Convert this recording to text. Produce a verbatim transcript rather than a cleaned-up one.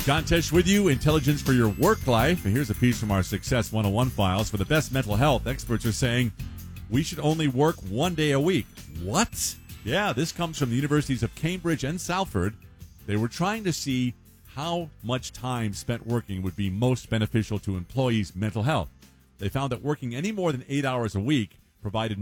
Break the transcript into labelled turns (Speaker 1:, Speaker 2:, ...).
Speaker 1: John Tesh with you, Intelligence for Your Work Life. And here's a piece from our Success one oh one files. For the best mental health, experts are saying we should only work one day a week. What? Yeah, this comes from the universities of Cambridge and Salford. They were trying to see how much time spent working would be most beneficial to employees' mental health. They found that working any more than eight hours a week provided